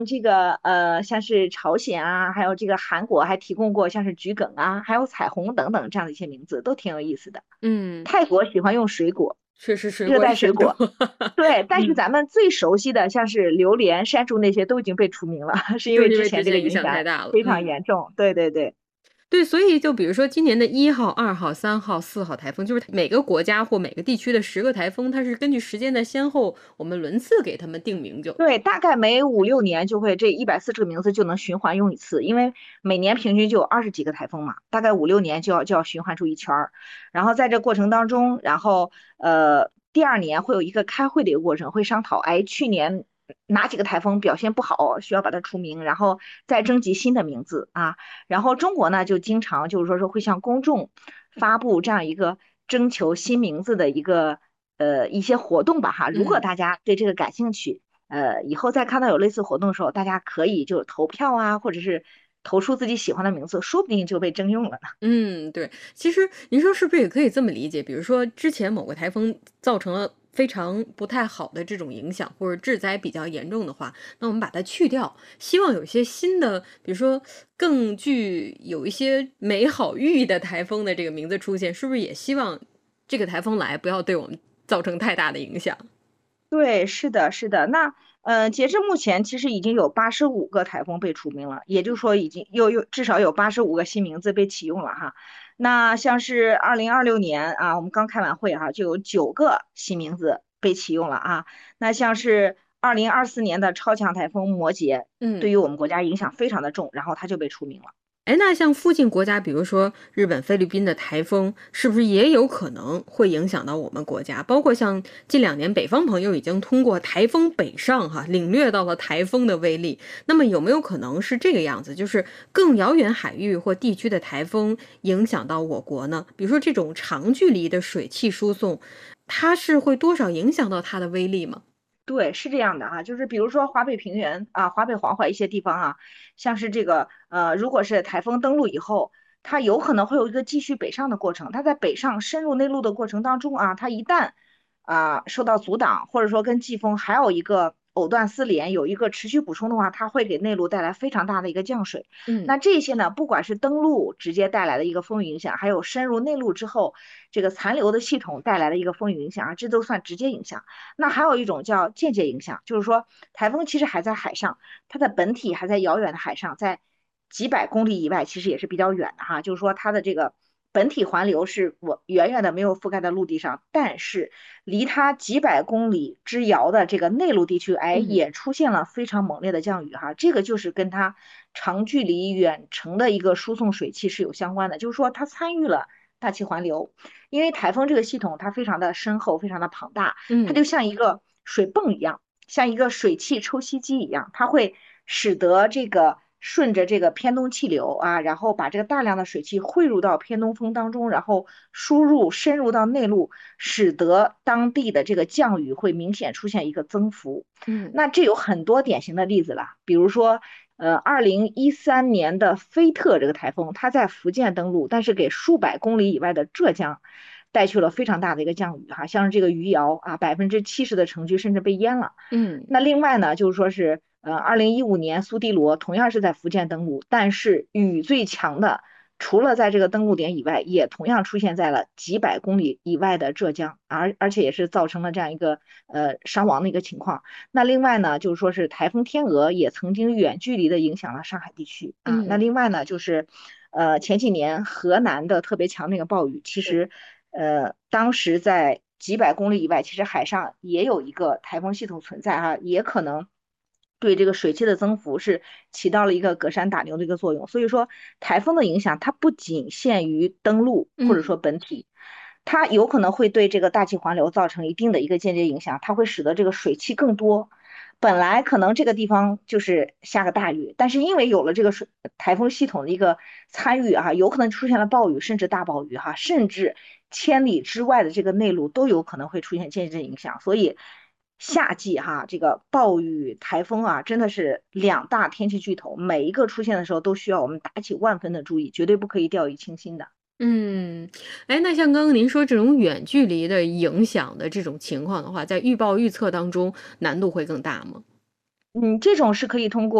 这个像是朝鲜啊，还有这个韩国还提供过像是桔梗啊，还有彩虹等等这样的一些名字，都挺有意思的。 嗯， 泰国喜欢用水果， 确实水热果也很多。 带水果，对，但是嗯， 咱们最熟悉的像是榴莲、山竹那些都已经被除名了，是因就是因为为之前这个之前影响太影响大了。 非常嗯。 严重。对对对。 对，所以就比如说今年的1号、2号、3号、4号台风，就是每个国家或每个地区的10个台风，它是根据时间的先后，我们轮次给它们定名就。 对，大概每5、6年就会这140个名字就能循环用一次，因为每年平均就有20几个台风嘛，大概5、6年就要循环出一圈儿。然后在这过程当中，然后第二年会有一个开会的一个过程，会商讨，哎，去年哪几个台风表现不好，需要把它除名，然后再征集新的名字啊。然后中国呢就经常就是说是会向公众发布这样一个征求新名字的一些活动吧哈。如果嗯。 大家对这个感兴趣。以后再看到有类似活动的时候，大家可以就投票啊，或者是投出自己喜欢的名字，说不定就被征用了呢。 嗯，对。其实您说是不是也可以这么理解？比如说之前某个台风造成了非常不太好的这种影响，或者致灾比较严重的话，那我们把它去掉，希望有一些新的，比如说更具有一些美好寓意的台风的这个名字出现，是不是也希望这个台风来不要对我们造成太大的影响？ 对，是的，是的。那截至目前，其实已经有85个台风被除名了，也就是说，已经又至少有85个新名字被启用了哈。那像是2026年啊，我们刚开完会哈，就有9个新名字被启用了啊。那像是2024年的超强台风摩羯，对嗯。 于我们国家影响非常的重，然后它就被除名了。 哎，那像附近国家，比如说日本、菲律宾的台风，是不是也有可能会影响到我们国家？包括像近2年，北方朋友已经通过台风北上，哈，领略到了台风的威力。那么有没有可能是这个样子，就是更遥远海域或地区的台风影响到我国呢？比如说这种长距离的水汽输送，它是会多少影响到它的威力吗？ 对，是这样的啊，就是比如说华北平原啊、华北黄淮一些地方啊，像是这个如果是台风登陆以后，它有可能会有一个继续北上的过程。它在北上深入内陆的过程当中啊，它一旦受到阻挡，或者说跟季风还有一个藕断丝连，有一个持续补充的话，它会给内陆带来非常大的一个降水。 嗯。 那这些呢，不管是登陆直接带来的一个风雨影响，还有深入内陆之后这个残留的系统带来的一个风雨影响啊，这都算直接影响。那还有一种叫间接影响，就是说台风其实还在海上，它的本体还在遥远的海上，在几百公里以外，其实也是比较远的哈。就是说它的这个本体环流是我远远的没有覆盖在陆地上，但是离它几百公里之遥的这个内陆地区，哎， 嗯。 也出现了非常猛烈的降雨哈。这个就是跟它长距离远程的一个输送水汽是有相关的，就是说它参与了大气环流。因为台风这个系统它非常的深厚，非常的庞大，它嗯。 就像一个水泵一样，像一个水汽抽吸机一样，它会使得这个顺着这个偏东气流啊，然后把这个大量的水汽汇入到偏东风当中，然后输入深入到内陆，使得当地的这个降雨会明显出现一个增幅。 嗯。 那这有很多典型的例子了，比如说。2013年的菲特这个台风，它在福建登陆，但是给数百公里以外的浙江带去了非常大的一个降雨哈，像是这个余姚啊，70%的城区甚至被淹了。 嗯。 那另外呢，就是说是2015年苏迪罗同样是在福建登陆，但是雨最强的，除了在这个登陆点以外，也同样出现在了几百公里以外的浙江，而且也是造成了这样一个伤亡的一个情况。那另外呢，就是说是台风天鹅也曾经远距离的影响了上海地区啊。那嗯。 另外呢，就是前几年河南的特别强那个暴雨，其是。 实当时在几百公里以外，其实海上也有一个台风系统存在哈，也可能对这个水汽的增幅是起到了一个隔山打牛的一个作用。所以说，台风的影响它不仅限于登陆或者嗯。 说本体，它有可能会对这个大气环流造成一定的一个间接影响，它会使得这个水汽更多。本来可能这个地方就是下个大雨，但是因为有了这个台风系统的一个参与啊，有可能出现了暴雨，甚至大暴雨哈，甚至千里之外的这个内陆都有可能会出现间接影响。所以夏季哈，这个暴雨、台风啊，真的是两大天气巨头，每一个出现的时候都需要我们打起万分的注意，绝对不可以掉以轻心的。 嗯。哎，那像刚刚您说这种远距离的影响的这种情况的话，在预报预测当中难度会更大吗？ 这种是可以通过。